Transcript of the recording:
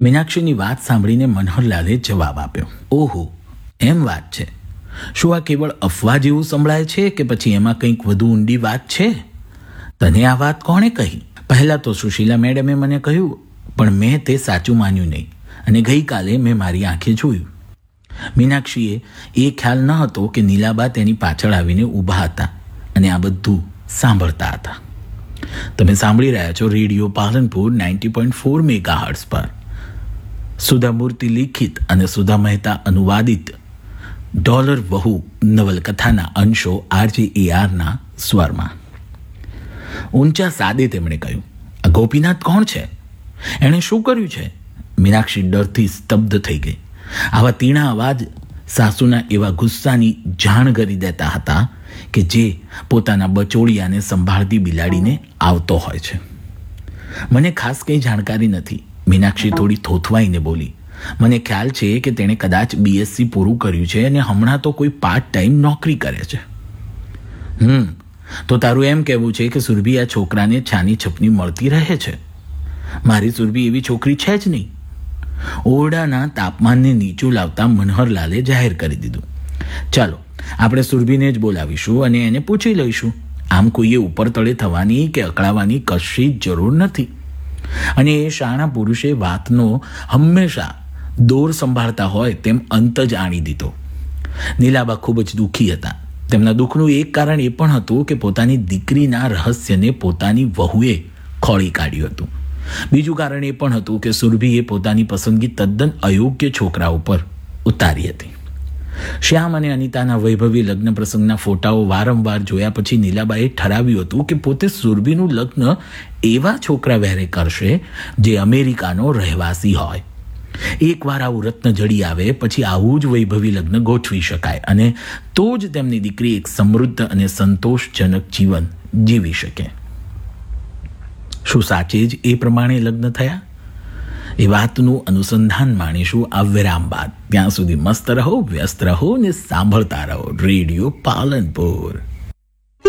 મીનાક્ષીની વાત સાંભળીને મનોહરલાલે જવાબ આપ્યો, ઓહો, એમ વાત છે. શું આ કેવળ અફવા જેવું સંભળાય છે કે પછી એમાં કંઈક વધુ ઊંડી વાત છે? તને આ વાત કોણે કહી? પહેલાં તો સુશીલા મેડમે મને કહ્યું, પણ મેં તે સાચું માન્યું નહીં અને ગઈકાલે મેં મારી આંખે જોયું. મીનાક્ષીએ એ ખ્યાલ ન હતો કે નીલાબા તેની પાછળ આવીને ઊભા હતા અને આ બધું સાંભળતા હતા. તમે સાંભળી રહ્યા છો રેડિયો પાલનપુર 90.4 મેગાહર્ટ્ઝ પર સુધા મૂર્તિ લિખિત અને સુધા મહેતા અનુવાદિત ડોલર વહુ નવલકથાના અંશો RJARના સ્વરમાં. ઊંચા સાદે તેમણે કહ્યું, આ ગોપીનાથ કોણ છે? એણે શું કર્યું છે? મીનાક્ષી ડરથી સ્તબ્ધ થઈ ગઈ. આવા તીણા અવાજ સાસુના એવા ગુસ્સાની જાણ કરી દેતા હતા કે જે પોતાના બચોળિયાને સંભાળતી બિલાડીને આવતો હોય છે. મને ખાસ કંઈ જાણકારી નથી, મીનાક્ષી થોડી થોથવાઈને બોલી. મને ખ્યાલ છે કે તેણે કદાચ BSc પૂરું કર્યું છે અને હમણાં તો કોઈ પાર્ટ ટાઈમ નોકરી કરે છે. તો તારું એમ કહેવું છે કે સુરભી આ છોકરાને છાની છપની મળતી રહે છે? મારી સુરભી એવી છોકરી છે જ નહીં. ઓરડાના તાપમાનને નીચું લાવતા મનોહરલાલે જાહેર કરી દીધું, ચાલો આપણે સુરભીને જ બોલાવીશું અને એને પૂછી લઈશું. આમ કોઈએ ઉપર તળે થવાની કે અકળાવાની કશી જ જરૂર નથી. અને એ શાણા પુરુષે વાતનો હંમેશા દોર સંભાળતા હોય તેમ અંત જ આણી દીધો. નીલાબા ખૂબ જ દુઃખી હતા. તેમના દુઃખનું એક કારણ એ પણ હતું કે પોતાની દીકરીના રહસ્યને પોતાની વહુએ ખોળી કાઢ્યું હતું. બીજું કારણ એ પણ હતું કે સુરભીએ પોતાની પસંદગી તદ્દન અયોગ્ય છોકરા ઉપર ઉતારી હતી. શ્યામ અને અનિતાના વૈભવી લગ્ન પ્રસંગના ફોટાઓ વારંવાર જોયા પછી નીલાબાએ ઠરાવ્યું હતું કે પોતે સુરભીનું લગ્ન એવા છોકરા વહેરે કરશે જે અમેરિકાનો રહેવાસી હોય. એકવાર આવું રત્ન જડી આવે પછી આવું જ વૈભવી લગ્ન ગોઠવી શકાય અને તો જ તેમની દીકરી એક સમૃદ્ધ અને સંતોષજનક જીવન જીવી શકે. શું સાચે જ એ પ્રમાણે લગ્ન થયા? એ વાતનું અનુસંધાન માણીશું આ વિરામ બાદ. ત્યાં સુધી મસ્ત રહો, વ્યસ્ત રહો ને સાંભળતા રહો રેડિયો પાલનપુર.